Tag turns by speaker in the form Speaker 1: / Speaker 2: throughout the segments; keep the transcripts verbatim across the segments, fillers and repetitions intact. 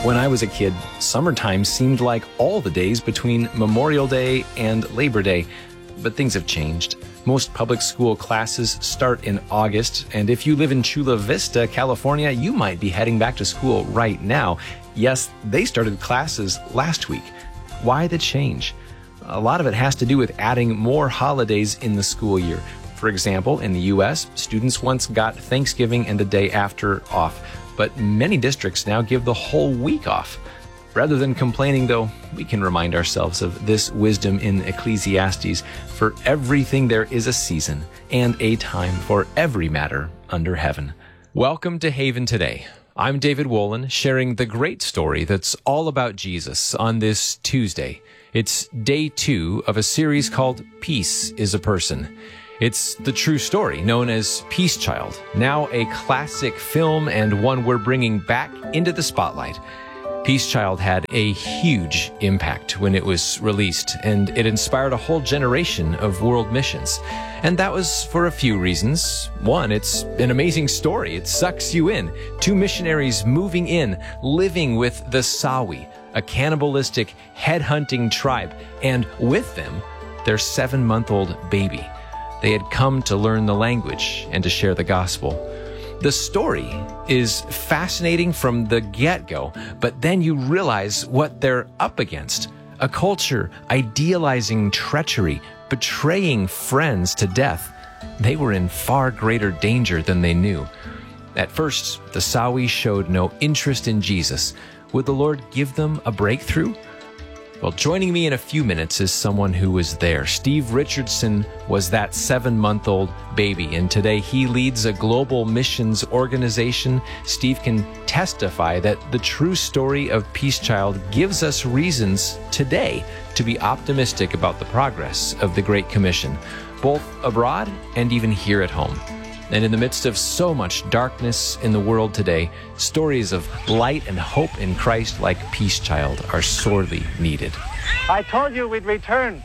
Speaker 1: When I was a kid, summertime seemed like all the days between Memorial Day and Labor Day, but things have changed. Most public school classes start in August, and if you live in Chula Vista, California, you might be heading back to school right now. Yes, they started classes last week. Why the change? A lot of it has to do with adding more holidays in the school year. For example, in the U S, students once got Thanksgiving and the day after off, but many districts now give the whole week off. Rather than complaining, though, we can remind ourselves of this wisdom in Ecclesiastes. For everything there is a season and a time for every matter under heaven. Welcome to Haven Today. I'm David Wolin, sharing the great story that's all about Jesus on this Tuesday. It's day two of a series called Peace is a Person. It's the true story known as Peace Child, now a classic film and one we're bringing back into the spotlight. Peace Child had a huge impact when it was released, and it inspired a whole generation of world missions. And that was for a few reasons. One, it's an amazing story. It sucks you in. Two missionaries moving in, living with the Sawi, a cannibalistic, headhunting tribe, and with them, their seven-month-old baby. They had come to learn the language and to share the gospel. The story is fascinating from the get-go, but then you realize what they're up against. A culture idealizing treachery, betraying friends to death. They were in far greater danger than they knew. At first, the Sawi showed no interest in Jesus. Would the Lord give them a breakthrough? Well, joining me in a few minutes is someone who was there. Steve Richardson was that seven-month-old baby, and today he leads a global missions organization. Steve can testify that the true story of Peace Child gives us reasons today to be optimistic about the progress of the Great Commission, both abroad and even here at home. And in the midst of so much darkness in the world today, stories of light and hope in Christ like Peace Child are sorely needed.
Speaker 2: I told you we'd return.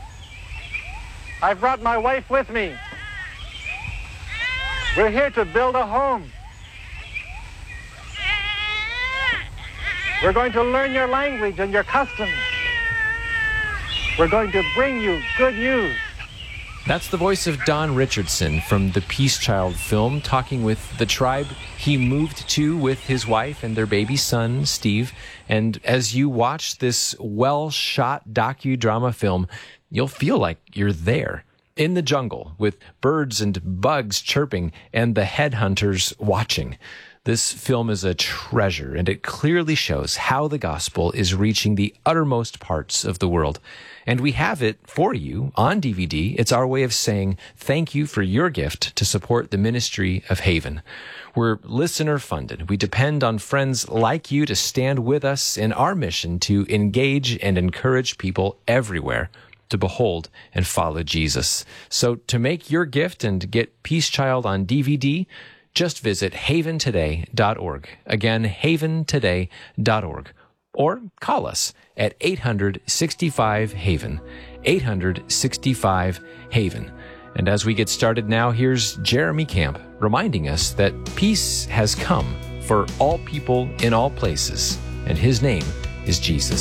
Speaker 2: I brought my wife with me. We're here to build a home. We're going to learn your language and your customs. We're going to bring you good news.
Speaker 1: That's the voice of Don Richardson from the Peace Child film, talking with the tribe he moved to with his wife and their baby son, Steve. And as you watch this well-shot docudrama film, you'll feel like you're there in the jungle with birds and bugs chirping and the headhunters watching. This film is a treasure, and it clearly shows how the gospel is reaching the uttermost parts of the world. And we have it for you on D V D. It's our way of saying thank you for your gift to support the ministry of Haven. We're listener-funded. We depend on friends like you to stand with us in our mission to engage and encourage people everywhere to behold and follow Jesus. So to make your gift and get Peace Child on D V D, just visit haven today dot org. Again, haven today dot org. Or call us at eight hundred, sixty-five, HAVEN, eight hundred, sixty-five, HAVEN. And as we get started now, here's Jeremy Camp reminding us that peace has come for all people in all places, and his name is Jesus.